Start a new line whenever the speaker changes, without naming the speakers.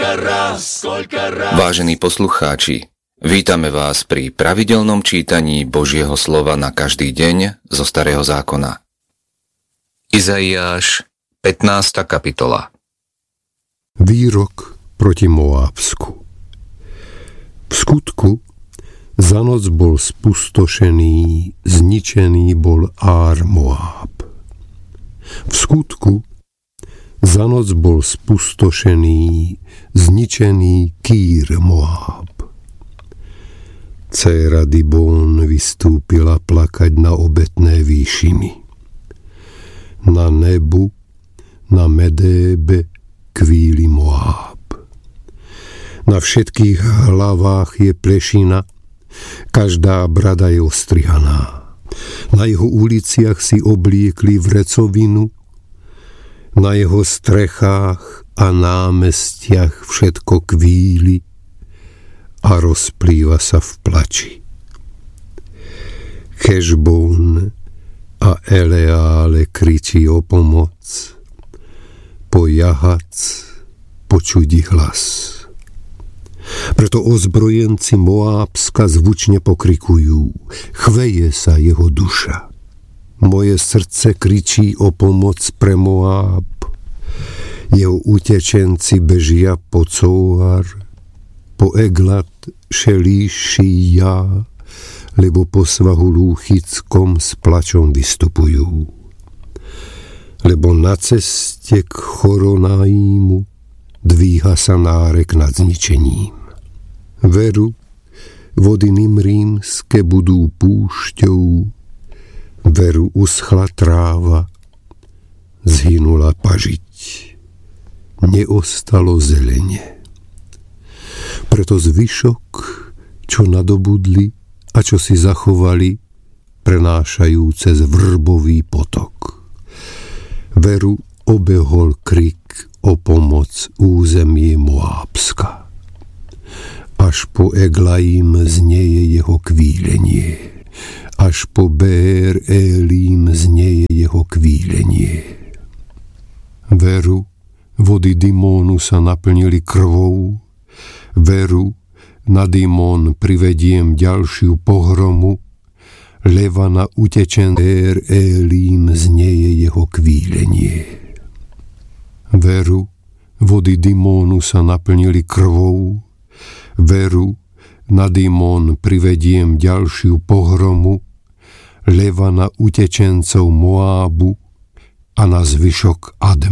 Vážení poslucháči, vítame vás pri pravidelnom čítaní Božieho slova na každý deň zo Starého zákona. Izaiáš, 15. kapitola.
Výrok proti Moábsku. V skutku za noc bol spustošený, zničený bol Ár Moáb. V skutku za noc bol spustošený, zničený Kýr Moáb. Dcéra Dibón vystúpila plakať na obetné výšiny. Na Nebu, na Medébe kvíli Moáb. Na všetkých hlavách je plešina, každá brada je ostrihaná. Na jeho uliciach si obliekli vrecovinu, na jeho strechách a námestiach všetko kvíli a rozplýva sa v plači. Hešbón a Eleále kričí o pomoc, po Jahac počudí hlas. Preto ozbrojenci Moábska zvučne pokrikujú, chveje sa jeho duša. Moje srdce kričí o pomoc pre Moáb. Jeho utečenci bežia po Cóar, po Eglat Šelíši ja, lebo po svahu Lúchickom s plačom vystupujú. Lebo na ceste k Choronaímu dvíha sa nárek nad zničením. Veru, vody Nimrímske budú púšťou, veru uschla tráva, zhynula pažiť, neostalo zelene. Preto zvyšok, čo nadobudli a čo si zachovali, prenášajú cez vrbový potok. Veru obehol krik o pomoc územie Moábska. Až po Eglaim znieje jeho kvílenie, až po Bér Élím znieje jeho kvílenie. Veru, vody Dimónu sa naplnili krvou, veru, na Dimón privediem ďalšiu pohromu, leva na utečen Bér Élím znieje jeho kvílenie. Veru, vody Dimónu sa naplnili krvou, veru, na Dimón privediem ďalšiu pohromu, leva na utečencov Moábu a na zvyšok Adm.